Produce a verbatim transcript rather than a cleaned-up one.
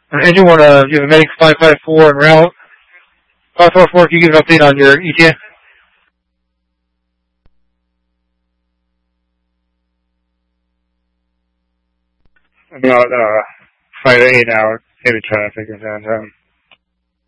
Uh, engine one, uh, you have a medic five five four en route. five five four, can you give an update on your E T A? About uh, five to eight hours, heavy traffic in downtown.